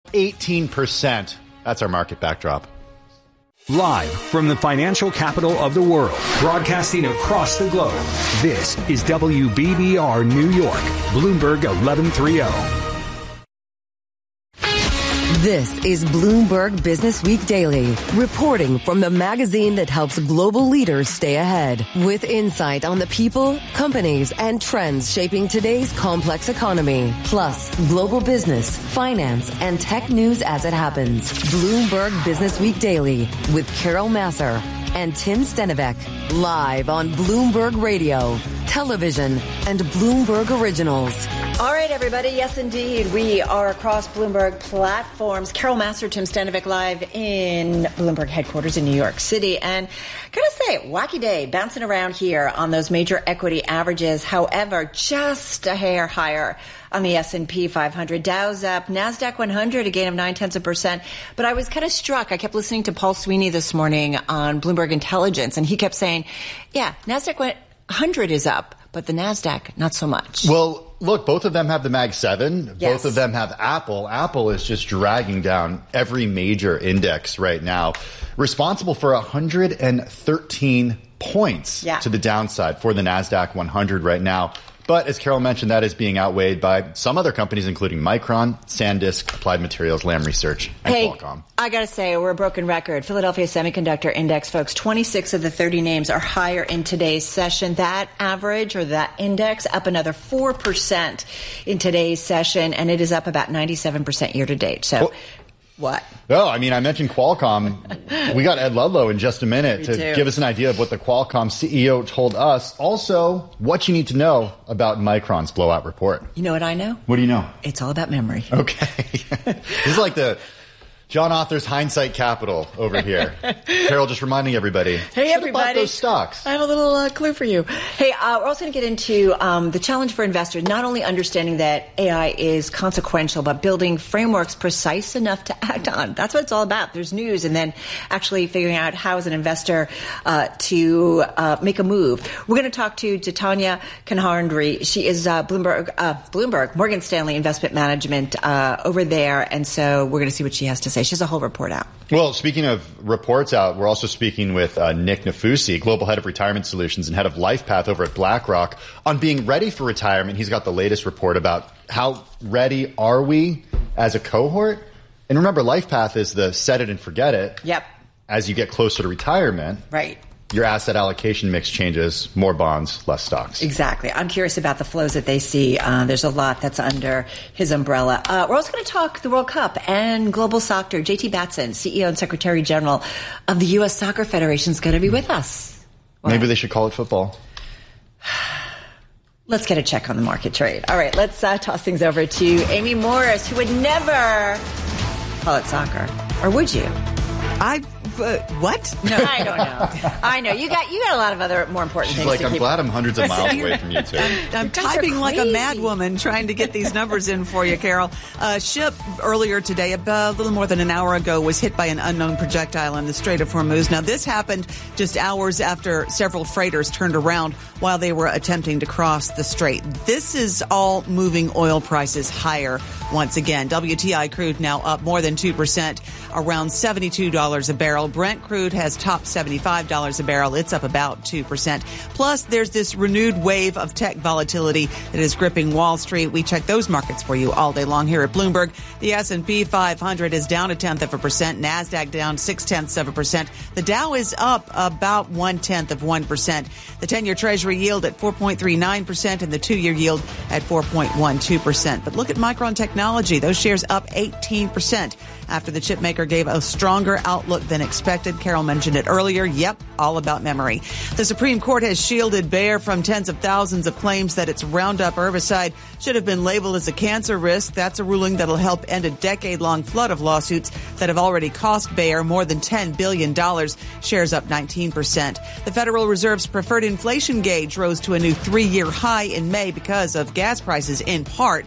18%. That's our market backdrop. Live from the financial capital of the world, broadcasting across the globe, this is WBBR New York, Bloomberg 1130. This is Bloomberg Business Week Daily, reporting from the magazine that helps global leaders stay ahead, with insight on the people, companies, and trends shaping today's complex economy, plus global business, finance, and tech news as it happens. Bloomberg Business Week Daily with Carol Massar and Tim Stenivek, live on Bloomberg Radio, television, and Bloomberg Originals. All right, everybody. Yes, indeed. We are across Bloomberg platforms. Carol Massar, Tim Stenivek, live in Bloomberg headquarters in New York City. And gotta say, wacky day bouncing around here on those major equity averages. However, just a hair higher on the S&P 500. Dow's up. NASDAQ 100, a gain of 0.9%. But I was kind of struck. I kept listening to Paul Sweeney this morning on Bloomberg Intelligence, and he kept saying, yeah, NASDAQ 100 is up, but the NASDAQ, not so much. Well, look, both of them have the Mag 7. Yes. Both of them have Apple. Apple is just dragging down every major index right now, responsible for 113 points to the downside for the NASDAQ 100 right now. But as Carol mentioned, that is being outweighed by some other companies, including Micron, SanDisk, Applied Materials, Lam Research, and Qualcomm. I got to say, we're a broken record. Philadelphia Semiconductor Index, folks, 26 of the 30 names are higher in today's session. That average, or that index, up another 4% in today's session, and it is up about 97% year to date. So, what? Oh, I mean, I mentioned Qualcomm. We got Ed Ludlow in just a minute to give us an idea of what the Qualcomm CEO told us. Also, what you need to know about Micron's blowout report. You know what I know? What do you know? It's all about memory. Okay. This is like the John Author's hindsight capital over here. Carol just reminding everybody. Hey, everybody. Bought those stocks. I have a little clue for you. Hey, we're also going to get into the challenge for investors, not only understanding that AI is consequential, but building frameworks precise enough to act on. That's what it's all about. There's news, and then actually figuring out how, as an investor, to make a move. We're going to talk to Tanya Kanharndri. She is Bloomberg, Morgan Stanley Investment Management over there, and so we're going to see what she has to say. She has a whole report out. Well, speaking of reports out, we're also speaking with Nick Nafusi, Global Head of Retirement Solutions and Head of LifePath over at BlackRock, on being ready for retirement. He's got the latest report about how ready are we as a cohort. And remember, LifePath is the set it and forget it. Yep. As you get closer to retirement. Right. Your asset allocation mix changes, more bonds, less stocks. Exactly. I'm curious about the flows that they see. There's a lot that's under his umbrella. We're also going to talk the World Cup and global soccer. JT Batson, CEO and Secretary General of the U.S. Soccer Federation, is going to be with us. What? Maybe they should call it football. Let's get a check on the market trade. All right, let's toss things over to Amy Morris, who would never call it soccer. Or would you? What? No, I don't know. I know. You got a lot of other more important things. She's like, I'm glad I'm hundreds of miles away from you two. I'm typing like a madwoman trying to get these numbers in for you, Carol. Ship earlier today, about a little more than an hour ago, was hit by an unknown projectile in the Strait of Hormuz. Now, this happened just hours after several freighters turned around while they were attempting to cross the strait. This is all moving oil prices higher once again. WTI crude now up more than 2%, around $72 a barrel. Brent crude has topped $75 a barrel. It's up about 2%. Plus, there's this renewed wave of tech volatility that is gripping Wall Street. We check those markets for you all day long here at Bloomberg. The S&P 500 is down 0.1%. NASDAQ down 0.6%. The Dow is up about 0.1%. The 10-year Treasury yield at 4.39% and the 2-year yield at 4.12%. But look at Micron Technology. Those shares up 18% after the chip maker gave a stronger outlook than expected. Carol mentioned it earlier. Yep, all about memory. The Supreme Court has shielded Bayer from tens of thousands of claims that its Roundup herbicide should have been labeled as a cancer risk. That's a ruling that will help end a decade-long flood of lawsuits that have already cost Bayer more than $10 billion. Shares up 19%. The Federal Reserve's preferred inflation gauge rose to a new 3-year high in May because of gas prices in part.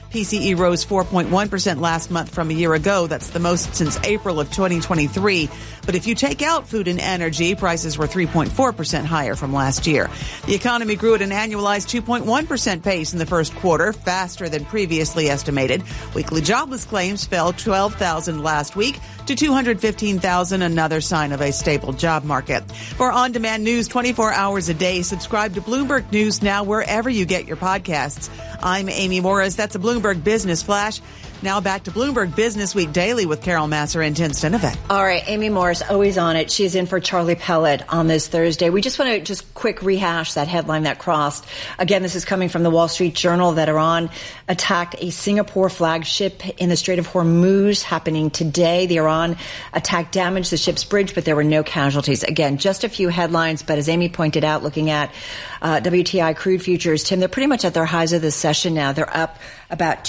PCE rose 4.1% last month from a year ago. That's the most since April of 2023. But if you take out food and energy, prices were 3.4% higher from last year. The economy grew at an annualized 2.1% pace in the first quarter, faster than previously estimated. Weekly jobless claims fell 12,000 last week to 215,000, another sign of a stable job market. For on-demand news 24 hours a day, subscribe to Bloomberg News Now wherever you get your podcasts. I'm Amy Morris. That's a Bloomberg Business Flash. Now back to Bloomberg Business Week Daily with Carol Massar and Tim Stenovec. All right, Amy Morris, always on it. She's in for Charlie Pellet on this Thursday. We just want to quick rehash that headline that crossed. Again, this is coming from the Wall Street Journal that Iran attacked a Singapore flagship in the Strait of Hormuz, happening today. The Iran attack damaged the ship's bridge, but there were no casualties. Again, just a few headlines, but as Amy pointed out, looking at WTI crude futures, Tim, they're pretty much at their highs of this session now. They're up about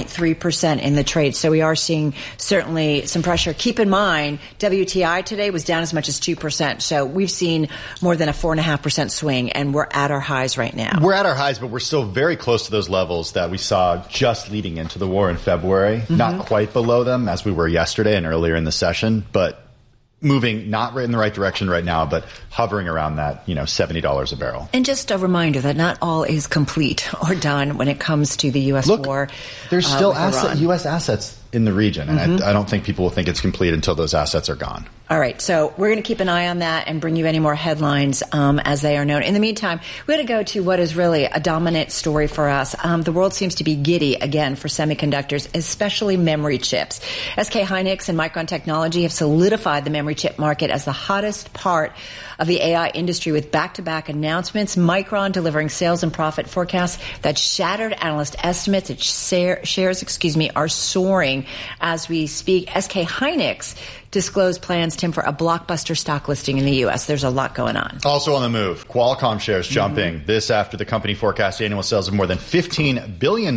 2.3% in the trade. So we are seeing certainly some pressure. Keep in mind, WTI today was down as much as 2%. So we've seen more than a 4.5% swing, and we're at our highs right now. We're at our highs, but we're still very close to those levels that we saw just leading into the war in February. Mm-hmm. Not quite below them as we were yesterday and earlier in the session, but moving not in the right direction right now, but hovering around that, $70 a barrel. And just a reminder that not all is complete or done when it comes to the U.S. war. There's still U.S. assets in the region, and I don't think people will think it's complete until those assets are gone. All right, so we're going to keep an eye on that and bring you any more headlines as they are known. In the meantime, we're going to go to what is really a dominant story for us. The world seems to be giddy again for semiconductors, especially memory chips. SK Hynix and Micron Technology have solidified the memory chip market as the hottest part of the AI industry with back-to-back announcements. Micron delivering sales and profit forecasts that shattered analyst estimates. Its shares are soaring as we speak. SK Hynix disclosed plans, Tim, for a blockbuster stock listing in the U.S. There's a lot going on. Also on the move, Qualcomm shares jumping. This after the company forecast annual sales of more than $15 billion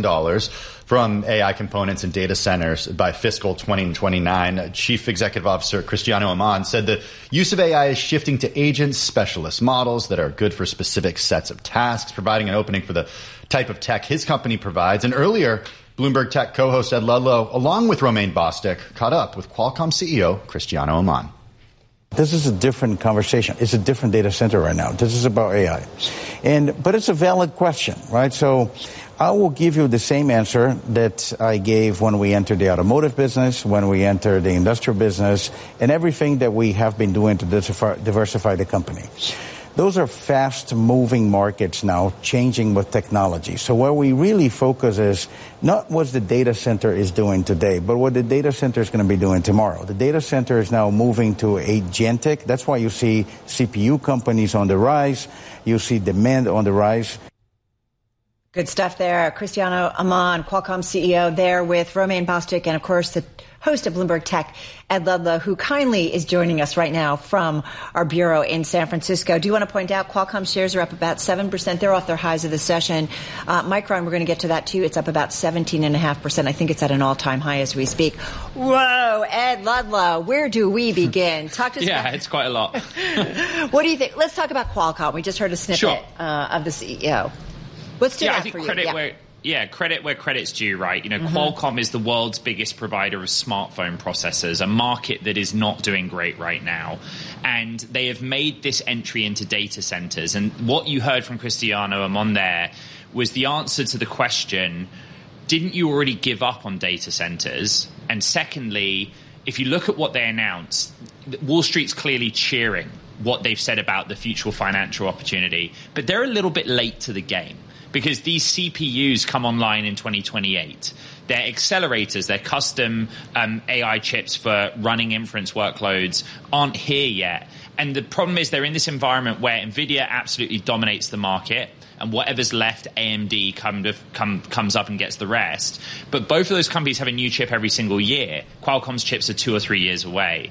from AI components and data centers by fiscal 2029. Chief Executive Officer Cristiano Amon said the use of AI is shifting to agents, specialist models that are good for specific sets of tasks, providing an opening for the type of tech his company provides. And earlier, Bloomberg Tech co-host Ed Ludlow, along with Romain Bostick, caught up with Qualcomm CEO Cristiano Amon. This is a different conversation. It's a different data center right now. This is about AI. But it's a valid question, right? So I will give you the same answer that I gave when we entered the automotive business, when we entered the industrial business, and everything that we have been doing to diversify the company. Those are fast-moving markets now, changing with technology. So where we really focus is not what the data center is doing today, but what the data center is going to be doing tomorrow. The data center is now moving to agentic. That's why you see CPU companies on the rise. You see demand on the rise. Good stuff there. Cristiano Amon, Qualcomm CEO, there with Romain Bostick and, of course, the host of Bloomberg Tech, Ed Ludlow, who kindly is joining us right now from our bureau in San Francisco. Do you want to point out Qualcomm shares are up about 7%. They're off their highs of the session. Micron, we're going to get to that, too. It's up about 17.5%. I think it's at an all-time high as we speak. Whoa, Ed Ludlow, where do we begin? Talk to us about it's quite a lot. What do you think? Let's talk about Qualcomm. We just heard a snippet of the CEO. What's I think credit where credit's due, right? Qualcomm is the world's biggest provider of smartphone processors, a market that is not doing great right now. And they have made this entry into data centers. And what you heard from Cristiano Amon there was the answer to the question, didn't you already give up on data centers? And secondly, if you look at what they announced, Wall Street's clearly cheering what they've said about the future financial opportunity, but they're a little bit late to the game. Because these CPUs come online in 2028. They're accelerators, they're custom AI chips for running inference workloads aren't here yet. And the problem is they're in this environment where NVIDIA absolutely dominates the market, and whatever's left, AMD comes up and gets the rest. But both of those companies have a new chip every single year. Qualcomm's chips are 2 or 3 years away.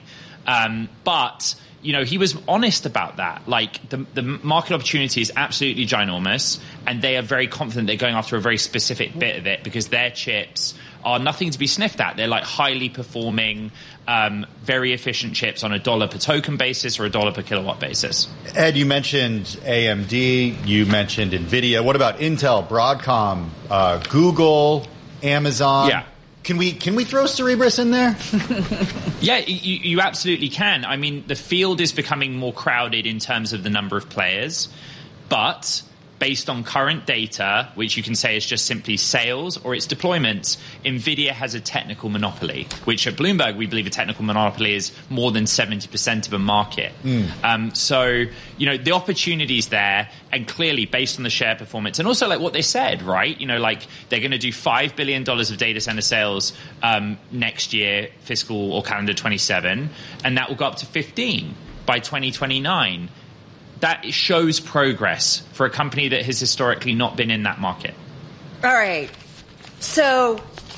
But he was honest about that. Like, the market opportunity is absolutely ginormous, and they are very confident they're going after a very specific bit of it because their chips are nothing to be sniffed at. They're like highly performing, very efficient chips on a $1 per token basis or a $1 per kilowatt basis. Ed, you mentioned AMD, you mentioned NVIDIA. What about Intel, Broadcom, Google, Amazon. Yeah. Can we throw Cerebras in there? Yeah, you absolutely can. I mean, the field is becoming more crowded in terms of the number of players, but based on current data, which you can say is just simply sales or its deployments, NVIDIA has a technical monopoly, which at Bloomberg we believe a technical monopoly is more than 70% of a market. So, the opportunity's there, and clearly based on the share performance, and also like what they said, right? Like they're going to do $5 billion of data center sales next year, fiscal or calendar 27, and that will go up to 15 by 2029. That shows progress for a company that has historically not been in that market. All right. So,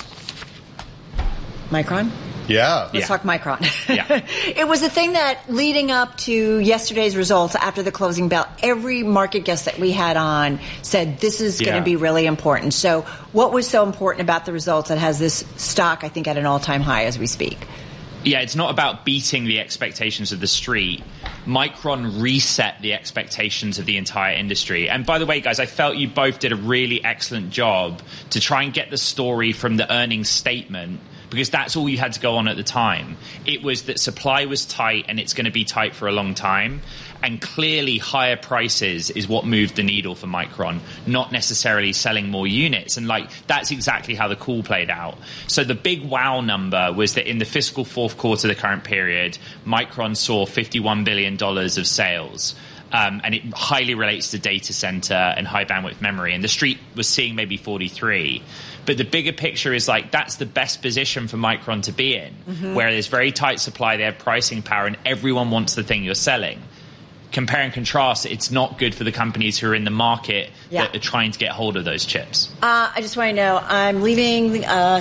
Micron? Yeah. Let's talk Micron. Yeah. It was a thing that leading up to yesterday's results after the closing bell, every market guest that we had on said this is going to be really important. So what was so important about the results that has this stock, I think, at an all-time high as we speak? Yeah, it's not about beating the expectations of the street. Micron reset the expectations of the entire industry. And by the way, guys, I felt you both did a really excellent job to try and get the story from the earnings statement, because that's all you had to go on at the time. It was that supply was tight and it's going to be tight for a long time. And clearly higher prices is what moved the needle for Micron, not necessarily selling more units. And that's exactly how the call played out. So the big wow number was that in the fiscal fourth quarter of the current period, Micron saw $51 billion of sales. And it highly relates to data center and high bandwidth memory. And the street was seeing maybe 43. But the bigger picture is that's the best position for Micron to be in, where there's very tight supply, they have pricing power, and everyone wants the thing you're selling. Compare and contrast, it's not good for the companies who are in the market that are trying to get hold of those chips. I just want to know, I'm leaving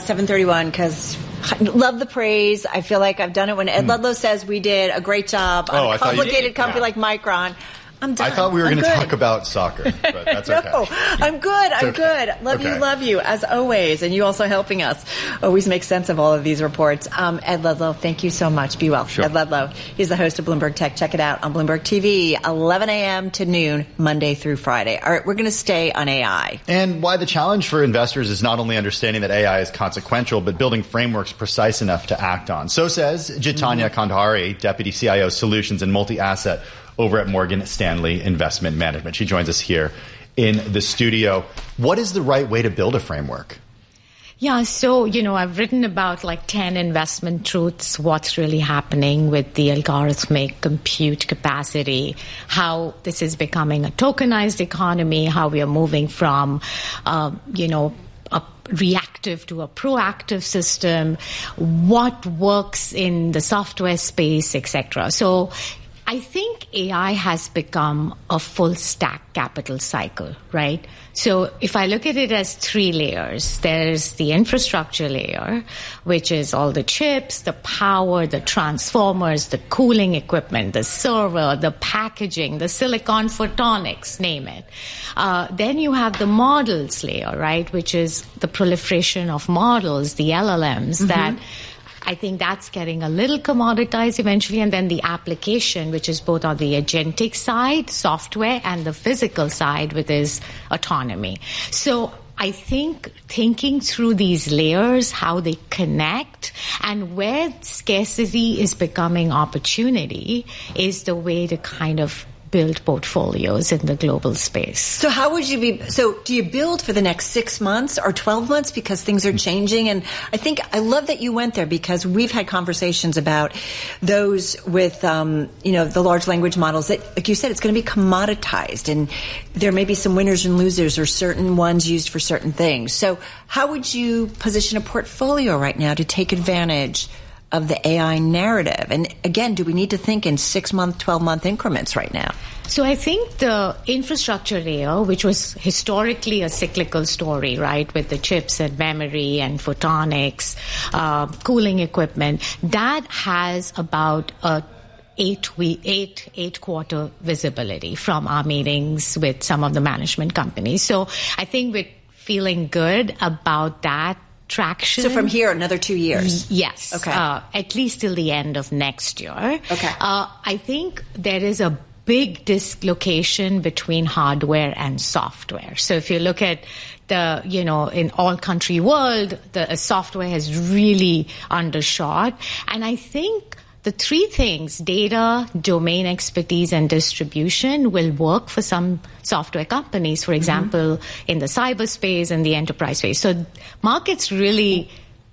731 because I love the praise. I feel like I've done it when Ed Ludlow says we did a great job on a complicated company like Micron. I'm done. I thought we were going to talk about soccer, but that's okay. No, I'm good. I'm good. Love you, as always. And you also helping us always make sense of all of these reports. Ed Ludlow, thank you so much. Be well. Sure. Ed Ludlow, he's the host of Bloomberg Tech. Check it out on Bloomberg TV, 11 a.m. to noon, Monday through Friday. All right, we're going to stay on AI. And why the challenge for investors is not only understanding that AI is consequential, but building frameworks precise enough to act on. So says Jitanya Kandhari, Deputy CIO Solutions and Multi-Asset over at Morgan Stanley Investment Management. She joins us here in the studio. What is the right way to build a framework? Yeah, so, I've written about 10 investment truths, what's really happening with the algorithmic compute capacity, how this is becoming a tokenized economy, how we are moving from, a reactive to a proactive system, what works in the software space, etc. So I think AI has become a full stack capital cycle, right? So if I look at it as 3 layers, there's the infrastructure layer, which is all the chips, the power, the transformers, the cooling equipment, the server, the packaging, the silicon photonics, name it. Then you have the models layer, right? Which is the proliferation of models, the LLMs that I think that's getting a little commoditized eventually. And then the application, which is both on the agentic side, software, and the physical side, which is autonomy. So I think thinking through these layers, how they connect, and where scarcity is becoming opportunity is the way to kind of build portfolios in the global space. So how would you do you build for the next 6 months or 12 months because things are changing? And I love that you went there because we've had conversations about those with, the large language models that, like you said, it's going to be commoditized and there may be some winners and losers or certain ones used for certain things. So how would you position a portfolio right now to take advantage of the AI narrative? And again, do we need to think in 6-month, 12-month increments right now? So I think the infrastructure layer, which was historically a cyclical story, right, with the chips and memory and photonics, cooling equipment, that has about a 8-quarter visibility from our meetings with some of the management companies. So I think we're feeling good about that traction. So from here, another 2 years? Yes. Okay. At least till the end of next year. Okay. I think there is a big dislocation between hardware and software. So if you look at in all country world, the software has really undershot. And I think the three things, data, domain expertise, and distribution, will work for some software companies, for example, in the cyberspace and the enterprise space. So markets really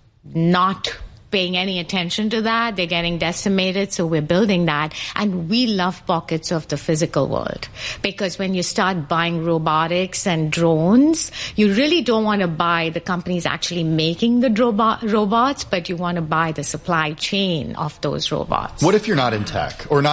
not paying any attention to that. They're getting decimated, so we're building that. And we love pockets of the physical world, because when you start buying robotics and drones, you really don't want to buy the companies actually making the robots, but you want to buy the supply chain of those robots. What if you're not in tech? Or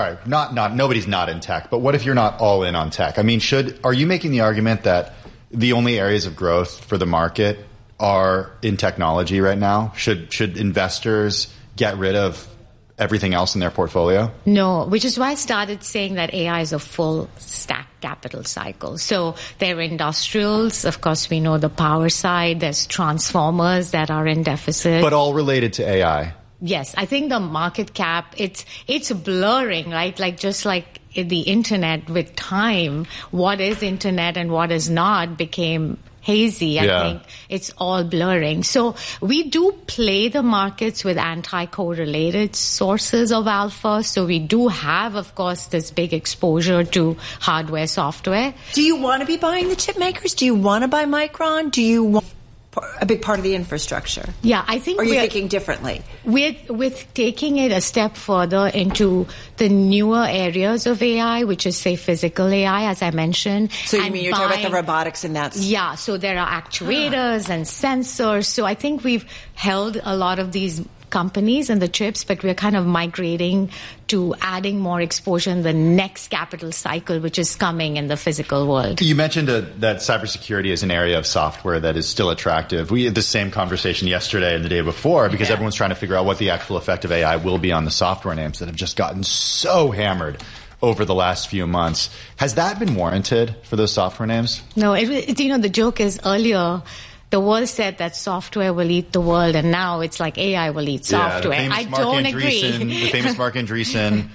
nobody's not in tech, but what if you're not all in on tech? I mean, are you making the argument that the only areas of growth for the market are in technology right now? Should investors get rid of everything else in their portfolio? No, which is why I started saying that AI is a full stack capital cycle. So there are industrials, of course we know the power side, there's transformers that are in deficit. But all related to AI. Yes, I think the market cap, it's blurring, right? Like just like the internet with time, what is internet and what is not became hazy. I think it's all blurring. So we do play the markets with anti-correlated sources of alpha. So we do have, of course, this big exposure to hardware, software. Do you want to be buying the chip makers? Do you want to buy Micron? Do you want a big part of the infrastructure? Yeah, I think. Or are you thinking differently? With taking it a step further into the newer areas of AI, which is, say, physical AI, as I mentioned. So you mean you're talking about the robotics and that's... Yeah, so there are actuators and sensors. So I think we've held a lot of these companies and the chips, but we're kind of migrating to adding more exposure in the next capital cycle, which is coming in the physical world. You mentioned that cybersecurity is an area of software that is still attractive. We had the same conversation yesterday and the day before, because everyone's trying to figure out what the actual effect of AI will be on the software names that have just gotten so hammered over the last few months. Has that been warranted for those software names? No, the joke is earlier, the world said that software will eat the world, and now it's like AI will eat software. I don't agree. The famous Marc Andreessen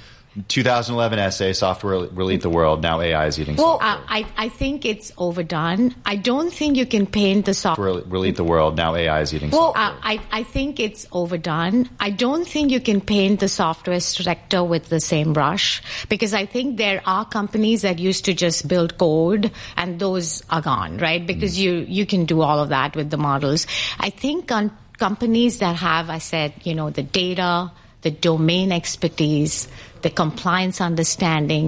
2011 essay, software will eat the world. Now AI is eating software. I think it's overdone. I don't think you can paint the software. Will eat the world. Now AI is eating software. I think it's overdone. I don't think you can paint the software sector with the same brush, because I think there are companies that used to just build code, and those are gone, right? Because you can do all of that with the models. I think on companies that have, I said, the data, the domain expertise, the compliance understanding,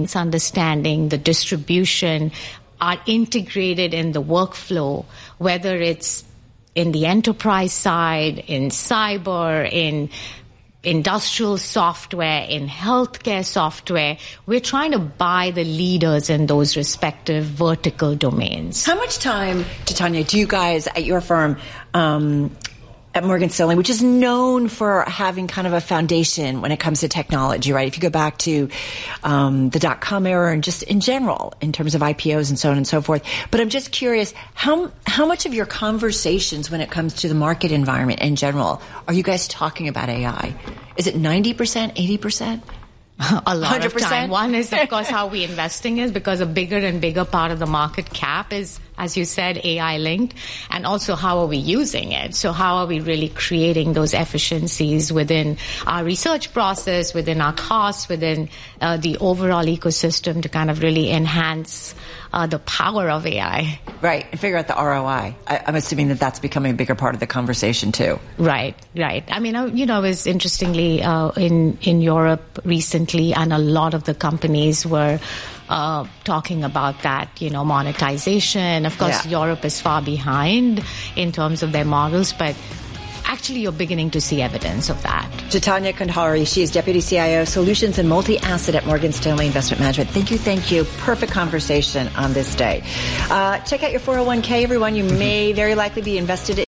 the distribution are integrated in the workflow, whether it's in the enterprise side, in cyber, in industrial software, in healthcare software. We're trying to buy the leaders in those respective vertical domains. How much time, Titania, do you guys at your firm at Morgan Stanley, which is known for having kind of a foundation when it comes to technology, right? If you go back to the dot-com era and just in general, in terms of IPOs and so on and so forth. But I'm just curious, how much of your conversations when it comes to the market environment in general are you guys talking about AI? Is it 90%, 80%? A lot 100%? Of time. One is, of course, how we investing is, because a bigger and bigger part of the market cap is, as you said, AI linked, and also how are we using it? So how are we really creating those efficiencies within our research process, within our costs, within the overall ecosystem to kind of really enhance the power of AI. Right, and figure out the ROI. I'm assuming that that's becoming a bigger part of the conversation too. Right. I mean, I was interestingly in Europe recently, and a lot of the companies were talking about that, monetization. Of course, Europe is far behind in terms of their models, but actually you're beginning to see evidence of that. Titania Kandhari, she is Deputy CIO Solutions and Multi-Asset at Morgan Stanley Investment Management. Thank you. Perfect conversation on this day. Check out your 401k, everyone. You may very likely be invested